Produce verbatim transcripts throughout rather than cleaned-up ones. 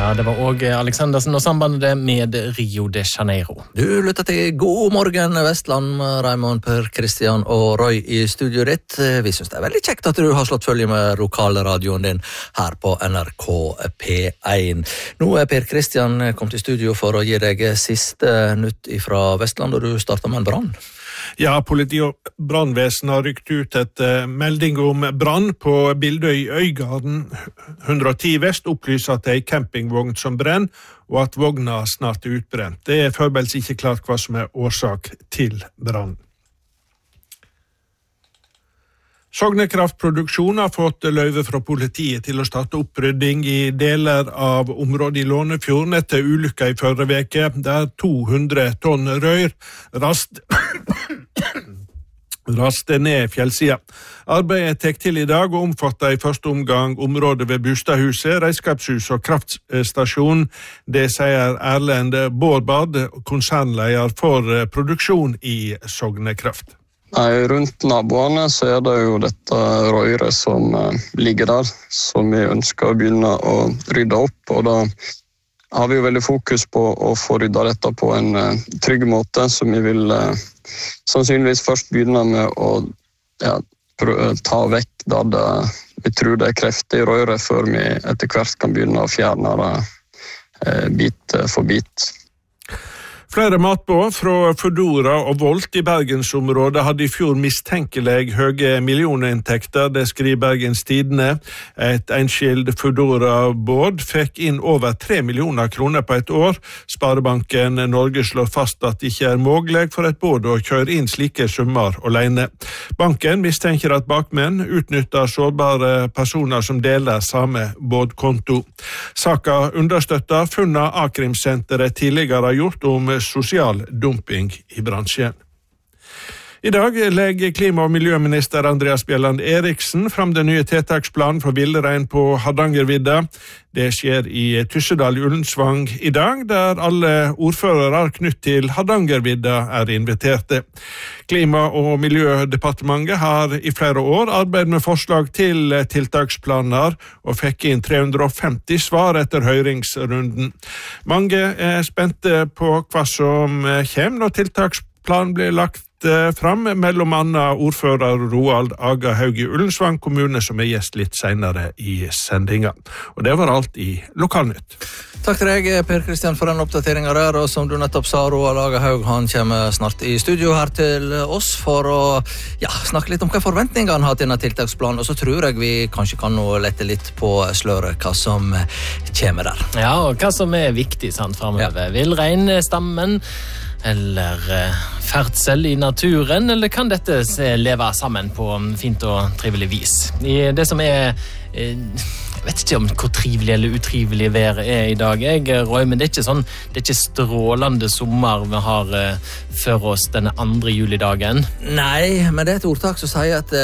Ja, det var også Aleksandersen og sambandet med Rio de Janeiro. Du lytter til God morgen Vestland, Raimond, Per Kristian og Roy i studio ditt. Vi synes det er veldig kjekt at du har slått følge med lokalradioen din her på N R K P én. Nå er Per Kristian kommet i studio for å gi deg siste nytt fra Vestland, og du starter med en brann. Ja, politi og brannvesen har rykt ut et uh, melding om brann på Bildøy Øygarden hundre og ti vest, opplyser at det er en campingvogn som brenner, og at vogna snart er utbrent. Det er foreløpig ikke klart hva som er årsak til brann. Sognekraftproduksjon har fått løyve fra politiet til å starte opprydding i deler av området i Lånefjorden etter ulykka i førre veke, der to hundre tonn røyr rast raste ned fjellsida. Arbeidet tek til i dag og omfatter i første omgang området ved Bustadhuset, Reiskapshus og kraftstasjon. Det sier Erlend Bårdbad, konsernleder for produksjon i Sognekraft. Nei, rundt naboene så er det jo dette røyret som uh, ligger der, som vi ønsker å begynne å rydde opp, og da har vi jo veldig fokus på å få ryddet dette på en uh, trygg måte, som vi vil uh, sannsynligvis først begynne med å ja, prøve, ta vekk da det, vi tror det er krefter i røyret, før vi etter hvert kan begynne å fjerne det uh, bit for bit. Flere matbåd fra Foodora og Volt i Bergensområdet hadde i fjor mistenkelig høye millioninntekter, det skriver Bergens Tidende. Et enskild Foodora-båd fikk inn over tre millioner kroner på et år. Sparebanken Norge slår fast at det ikke er mulig for et båd å kjøre inn slike summer alene. Banken mistenker at bakmenn utnytter sårbare personer som deler samme bådkonto. Saka understøtter funnet A-krimsenteret tidligere har gjort om sosial dumping i bransjen. I dag legger klima- og miljøminister Andreas Bjelland Eriksen fram den nye tiltaksplanen for villrein på Hardangervidda. Det skjer i Tyssedal i Ullensvang i dag, der alle ordførere knytt til Hardangervidda er inviterte. Klima- og miljødepartementet har i flere år arbeidet med forslag til tiltaksplaner og fikk inn tre hundre og femti svar etter høringsrunden. Mange er spente på hva som kommer når tiltaksplanen blir lagt fram, mellom annet ordfører Roald Aga Haug i Ullensvang kommune, som er gjest litt senere i sendinga. Og det var alt i Lokalnytt. Takk til deg, Per Kristian, for den oppdateringen der, og som du nettopp sa, Roald Aga Haug, han kommer snart i studio her til oss for å ja, snakke litt om hva forventningene han har til denne tiltaksplanen, og så tror jeg vi kanskje kan nå lette litt på sløret hva som kommer der. Ja, og hva som er viktig, sant, fremover. Ja. Villreinstammen, eller eh, ferdsel i naturen, eller kan dette leve sammen på fint og trivelig vis? I det som er eh, jeg vet ikke om hvor trivelig eller utrivelig været er i dag, jeg, Roy, men det er ikke sånn, det er ikke strålende sommer vi har uh, før oss denne andre julidagen. Nei, men det er et ordtak som sier at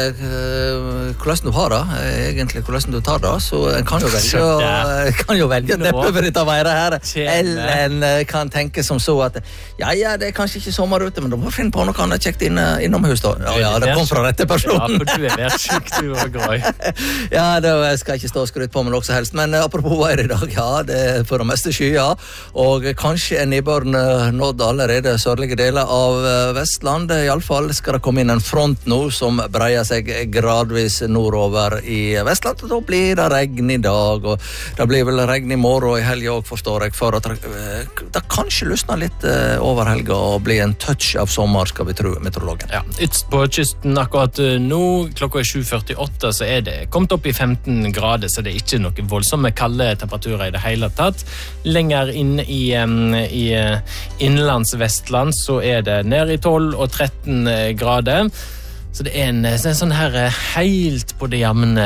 uh, hvordan du har det, egentlig hvordan du tar det, så en kan jo velge å kan jo velge å neppe for dette været her, eller en uh, kan tenke som så at ja, ja, det er kanskje ikke sommer ute, men da må finne på noe annet kjekt inn, innomhus da. Ja, ja, det kom fra rette personen. Ja, for du er værsjuk, du og Roy. Ja, da skal jeg ikke stå og skryte på med noe som helst, men apropos vær i dag, ja, det er for det meste skyer, og kanskje en nybørn nådd allerede sørlige deler av Vestland. I alle fall skal det komme inn en front nå som breier seg gradvis nordover i Vestland, og da blir det regn i dag, og det blir vel regn i morgen og i helgen også, forstår jeg, for at det kanskje løsner litt over helgen og blir en touch av sommer, skal vi tro meteorologen. Ja, ytst på kysten akkurat nå, klokka er sju førtiåtte, så er det kommet opp i femten grader, så det er ikke noe voldsomme kalde temperaturer i det hele tatt. Lenger inn i, um, i innlands Vestland så er det ned i tolv og tretten grader. Så det er en, en sånn her helt på det jevne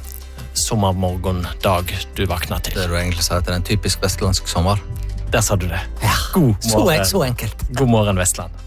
sommermorgendag du vakner til. Det du egentlig sier at det er en typisk vestlandsk sommer. Der sa du det. Ja, God morgen. Så, så enkelt. God morgen, Vestland.